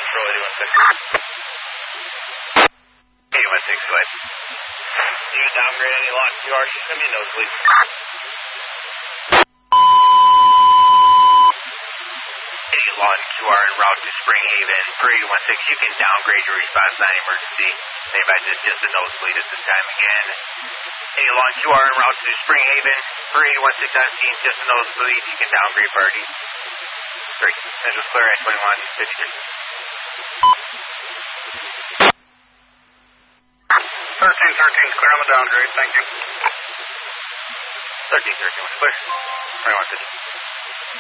Control 816. 816, go ahead. Do you downgrade any launch QR? Send me a note, please. Any launch QR en route to Spring Haven for 816, you can downgrade your response non-emergency. Save as just a nosebleed at this time again. Any launch QR en route to Spring Haven for 816 on scene, just a nosebleed, you can downgrade priority. Great. Central clear at 2153. 1313's clear on the downgrade, thank you. 1313 was clear. 2150.